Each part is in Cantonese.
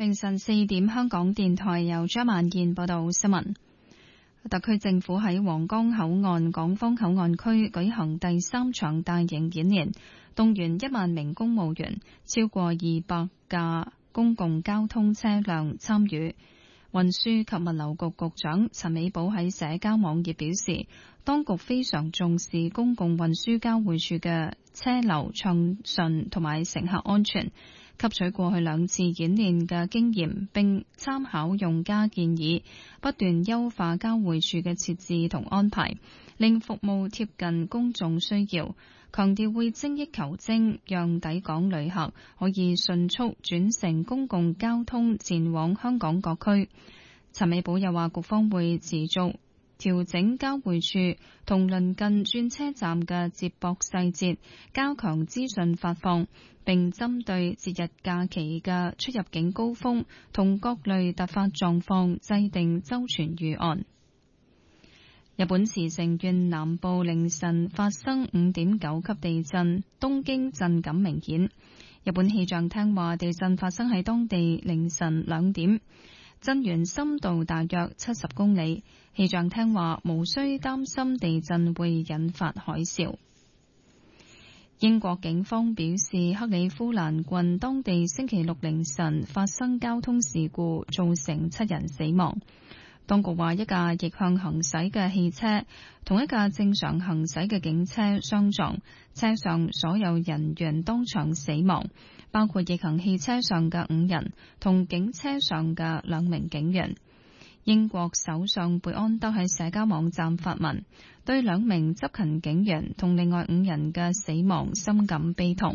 凌晨4點，香港電台由張萬燕報道新聞。特區政府喺皇崗口岸港方口岸區舉行第3場大型演練，動員1萬名公務員，超過200架公共交通車輛參與。運輸及物流局局長陳美寶喺社交網頁表示，當局非常重視公共運輸交匯處嘅車流暢順同埋乘客安全，吸取過去2次演練嘅經驗，並參考用家建議，不斷優化交匯處嘅設置同安排，令服務貼近公眾需要。強調會精益求精，讓抵港旅客可以迅速轉乘公共交通前往香港各區。陳美寶又話，局方會持續調整交匯處同鄰近轉車站嘅接駁細節，加強資訊發放，並針對節日假期嘅出入境高峰同各類突發狀況制定周全預案。日本茨城縣南部凌晨發生 5.9 級地震，東京震感明顯。日本氣象廳話，地震發生喺當地凌晨2點，震源深度大約70公里。氣象廳話，無需擔心地震會引發海嘯。英國警方表示，克里夫蘭郡當地星期六凌晨發生交通事故，造成7人死亡。當局話，一架逆向行駛嘅汽車同一架正常行駛嘅警車相撞，車上所有人員當場死亡，包括逆行汽車上嘅5人同警車上嘅2名警員。英國首相貝安德喺社交網站發文，對2名執勤警員同另外5人嘅死亡深感悲痛。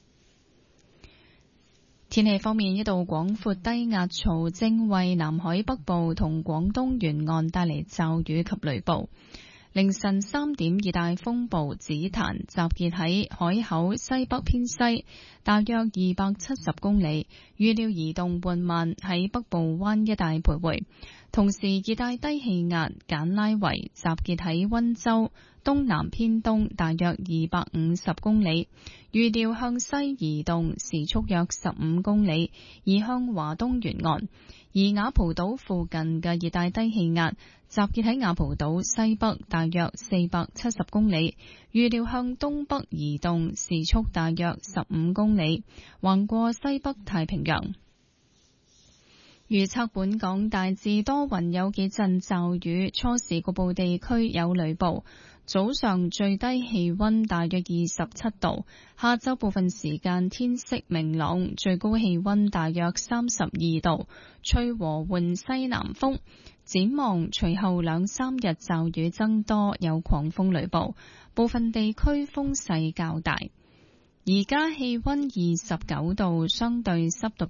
天氣方面，一道廣闊低壓槽正為南海北部同廣東沿岸帶嚟驟雨及雷暴。凌晨3點，熱帶風暴紫檀集結喺海口西北偏西，大約270公里，預料移動緩慢喺北部灣一帶徘徊。同時，熱帶低氣壓簡拉維集結喺溫州東南偏東，大約250公里，預料向西移動，時速約15公里，移向華東沿岸。而雅蒲島附近嘅熱帶低氣壓集結喺雅蒲島西北，大約470公里，預料向東北移動，時速大約15公里，橫過西北太平洋。預測本港大致多雲，有幾陣驟雨，初時局部地區有雷暴。早上最低氣溫大約27度，下晝部分時間天色明朗，最高氣溫大約32度，吹和緩西南風。展望隨後2-3日驟雨增多，有狂風雷暴，部分地區風勢較大。而家氣溫29度，相對濕度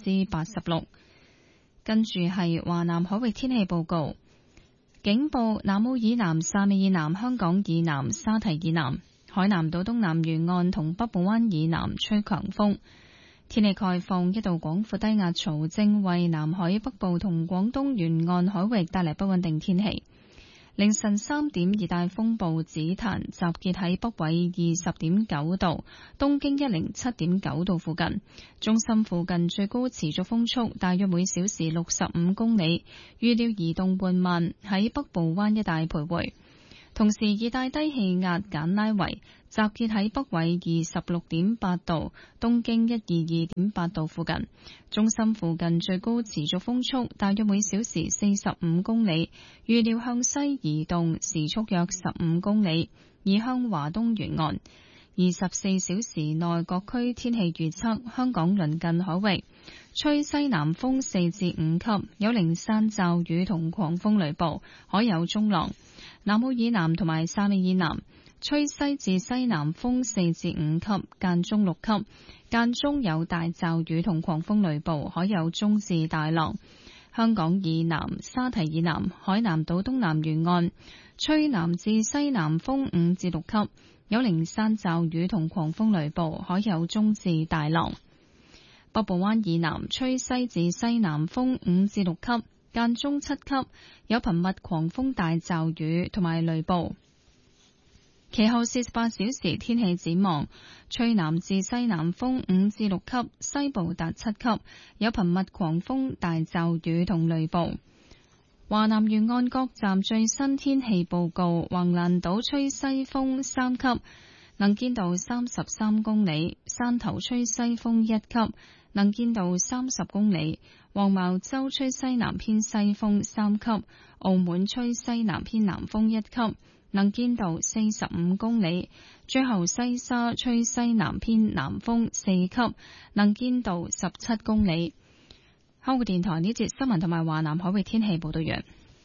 86%。跟住係華南海域天氣報告。警報：南澳以南、汕尾以南、香港以南、沙堤以南、海南島東南沿岸同北部灣以南吹強風。天氣概況：一道廣闊低壓槽正為南海北部同廣東沿岸海域帶嚟不穩定天氣。凌晨3點，熱帶風暴紫檀集結喺北緯20.9度、東經107.9度附近，中心附近最高持續風速大約每小時65公里，預料移動緩慢喺北部灣一帶徘徊。同時，熱帶低氣壓簡拉維集結喺北緯26.8度、東經122.8度附近，中心附近最高持續風速大約每小時45公里，預料向西移動，時速約15公里，移向華東沿岸。24小時內各區天氣預測：香港鄰近海域吹西南風4至5級，有零散驟雨同狂風雷暴，海有中浪。南澳以南同埋汕尾以南吹西至西南風4至5級，間中6級，間中有大驟雨同狂風雷暴，海有中至大浪。香港以南、沙堤以南、海南島東南沿岸吹南至西南風5至6級，有零散驟雨同狂風雷暴，海有中至大浪。北部灣以南吹西至西南風5至6級，間中7級，有頻密狂風大驟雨同埋雷暴。 其後48小時天氣展望，吹南至西南風5至6級，西部達7級，有頻密狂風大驟雨同雷暴。華南沿岸各站最新天氣報告：橫瀾島吹西風3級，能見度33公里；汕頭吹西風1級，能見度30公里；黃茅洲吹西南偏西風3級；澳門吹西南偏南風1級，能見度45公里；最後西沙吹西南偏南風4級，能見度17公里。香港電台呢節新聞同埋華南海域天氣報道完。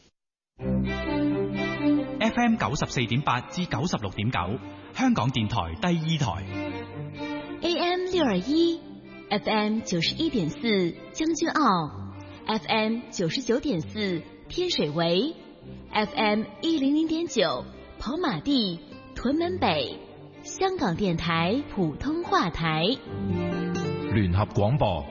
FM 94.8至96.9，香港電台第二台。 AM 621 FM 91.4將軍澳 FM 99.4天水圍 FM 100.9跑馬地屯門北，香港電台普通話台。 聯合廣播。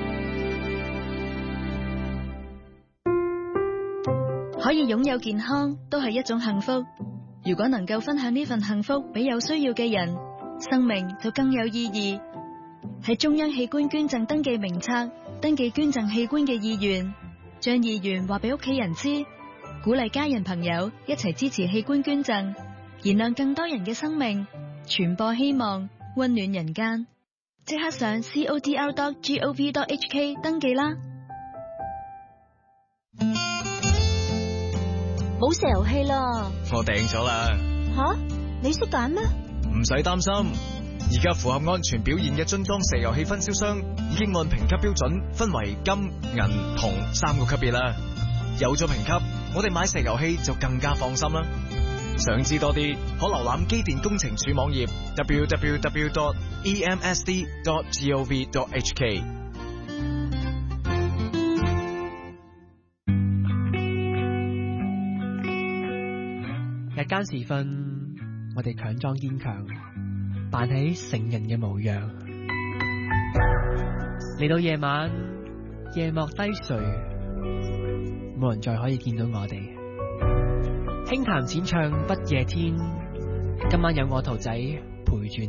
可以擁有健康都係一種幸福，如果能夠分享呢份幸福俾有需要嘅人，生命就更有意義。喺中央器官捐贈登記名冊登記捐贈器官嘅意願，將意願話俾屋企人知，鼓勵家人朋友一齊支持器官捐贈，燃亮更多人嘅生命，傳播希望，溫暖人間。即刻上 codr.gov.hk 登記啦。 冇石油氣啦， 我訂咗啦。 吓？你識揀咩？ 唔使擔心，而家符合安全表現嘅樽裝石油氣分銷商已經按評級標準分為金、銀、銅3個級別啦。有咗評級，我哋買石油氣就更加放心啦。想知多啲，可瀏覽機電工程署網頁 www.emsd.gov.hk。 日間時分，我哋強裝堅強，扮起成人嘅模樣。嚟到夜晚，夜幕低垂，冇人再可以見到我哋。輕談淺唱不夜天，今晚有我圖仔陪住你。